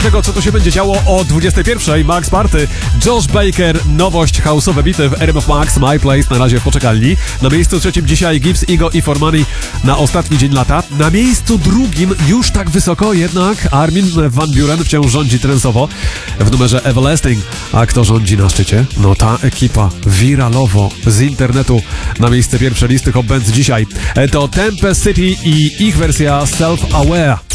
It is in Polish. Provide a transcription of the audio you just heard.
Tego, co tu się będzie działo o 21:00. Max Party, Josh Baker, nowość, house'owe bity w RMF Max, My Place na razie w poczekalni. Na miejscu trzecim dzisiaj Gibbs, Ego i Formani na ostatni dzień lata. Na miejscu drugim już tak wysoko jednak Armin van Buuren wciąż rządzi trensowo w numerze Everlasting. A kto rządzi na szczycie? No ta ekipa wiralowo z internetu na miejsce pierwsze listy Hot Bands dzisiaj. To Tempest City i ich wersja Self Aware.